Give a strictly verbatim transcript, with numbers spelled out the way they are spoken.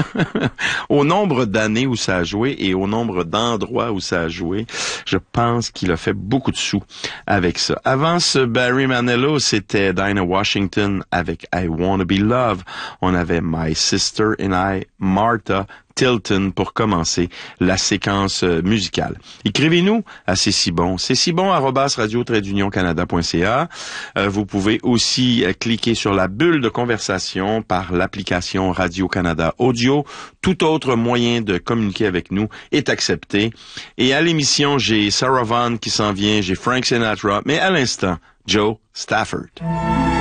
au nombre d'années où ça a joué et au nombre d'endroits où ça a joué, je pense qu'il a fait beaucoup de sous avec ça. Avant ce Barry Manilow, c'était Dinah Washington avec I Wanna Be Loved. On avait My Sister and I, Martha Tilton pour commencer la séquence musicale. Écrivez-nous à C'est si bon. C'est si bon arobase radio trait d'union canada point c a. Euh, vous pouvez aussi euh, cliquer sur la bulle de conversation par l'application Radio-Canada Audio. Tout autre moyen de communiquer avec nous est accepté. Et à l'émission, j'ai Sarah Vaughan qui s'en vient, j'ai Frank Sinatra, mais à l'instant, Joe Stafford.